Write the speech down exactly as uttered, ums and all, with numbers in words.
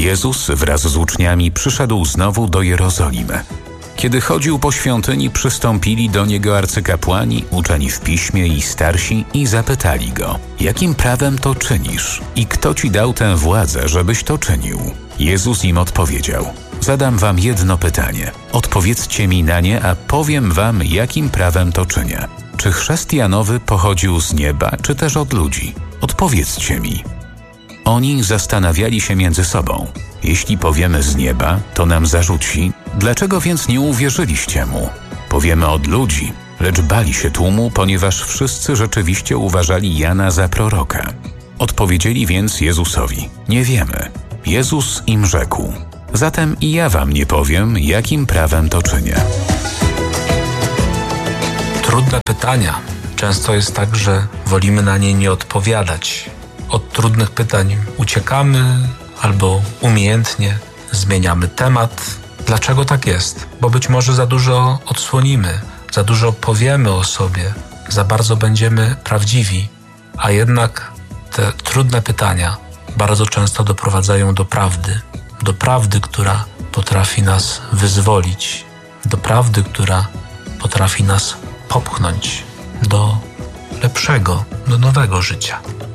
Jezus wraz z uczniami przyszedł znowu do Jerozolimy. Kiedy chodził po świątyni, przystąpili do niego arcykapłani, uczeni w piśmie i starsi i zapytali go: jakim prawem to czynisz i kto ci dał tę władzę, żebyś to czynił? Jezus im odpowiedział: zadam wam jedno pytanie. Odpowiedzcie mi na nie, a powiem wam, jakim prawem to czynię. Czy chrzest Janowy pochodził z nieba, czy też od ludzi? Odpowiedzcie mi. Oni zastanawiali się między sobą. Jeśli powiemy z nieba, to nam zarzuci: dlaczego więc nie uwierzyliście mu? Powiemy od ludzi, lecz bali się tłumu, ponieważ wszyscy rzeczywiście uważali Jana za proroka. Odpowiedzieli więc Jezusowi: nie wiemy. Jezus im rzekł: zatem i ja wam nie powiem, jakim prawem to czynię. Trudne pytania. Często jest tak, że wolimy na nie nie odpowiadać. Od trudnych pytań uciekamy albo umiejętnie zmieniamy temat. Dlaczego tak jest? Bo być może za dużo odsłonimy, za dużo powiemy o sobie, za bardzo będziemy prawdziwi, a jednak te trudne pytania bardzo często doprowadzają do prawdy. Do prawdy, która potrafi nas wyzwolić. Do prawdy, która potrafi nas popchnąć do lepszego, do nowego życia.